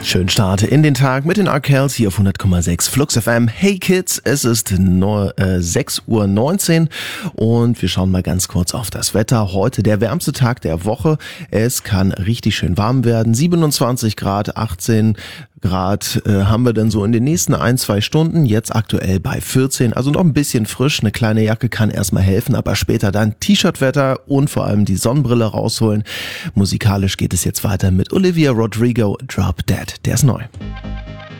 Schönen Start in den Tag mit den Arkells hier auf 100,6 Flux FM. Hey Kids, es ist nur 6:19 Uhr und wir schauen mal ganz kurz auf das Wetter. Heute der wärmste Tag der Woche. Es kann richtig schön warm werden. 27 Grad, 18 Grad haben wir dann so in den nächsten 1-2 Stunden. Jetzt aktuell bei 14, also noch ein bisschen frisch. Eine kleine Jacke kann erstmal helfen, aber später dann T-Shirt-Wetter und vor allem die Sonnenbrille rausholen. Musikalisch geht es jetzt weiter mit Olivia Rodrigo, Drop Dead. Der ist neu.